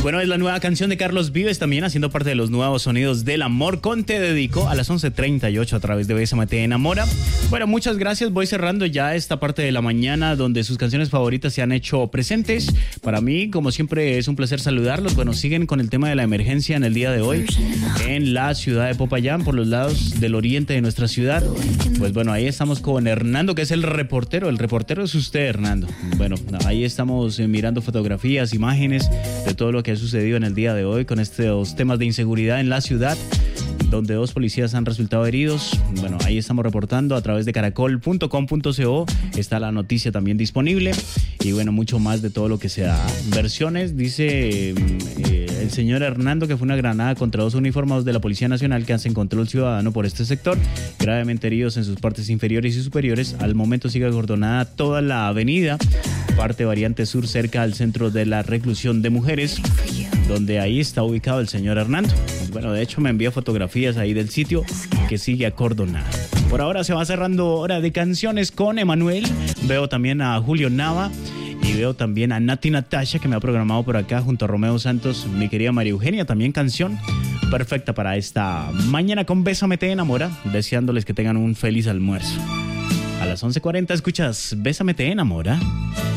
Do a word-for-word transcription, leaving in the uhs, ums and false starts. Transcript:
Bueno, es la nueva canción de Carlos Vives, también haciendo parte de los nuevos sonidos del amor con Te Dedico a las once treinta y ocho a través de Bésame Te Enamora. Bueno, muchas gracias. Voy cerrando ya esta parte de la mañana donde sus canciones favoritas se han hecho presentes. Para mí, como siempre, es un placer saludarlos. Bueno, siguen con el tema de la emergencia en el día de hoy en la ciudad de Popayán, por los lados del oriente de nuestra ciudad. Pues bueno, ahí estamos con Hernando, que es el reportero. El reportero es usted, Hernando. Bueno, ahí estamos mirando fotografías, imágenes de todo lo que ha sucedido en el día de hoy con estos temas de inseguridad en la ciudad, donde dos policías han resultado heridos. Bueno, ahí estamos reportando a través de caracol punto com punto co. Está la noticia también disponible. Y bueno, mucho más de todo lo que se da. Versiones, dice eh, el señor Hernando, que fue una granada contra dos uniformados de la Policía Nacional que hacen control ciudadano por este sector, gravemente heridos en sus partes inferiores y superiores. Al momento sigue acordonada toda la avenida, parte variante sur, cerca al centro de la reclusión de mujeres, donde ahí está ubicado el señor Hernando. Pues bueno, de hecho me envía fotografías ahí del sitio que sigue acordonado. Por ahora se va cerrando hora de canciones con Emanuel. Veo también a Julio Nava y veo también a Nati Natasha, que me ha programado por acá junto a Romeo Santos. Mi querida María Eugenia, también canción perfecta para esta mañana con Bésame Te Enamora, deseándoles que tengan un feliz almuerzo. A las once cuarenta escuchas Bésame Te Enamora.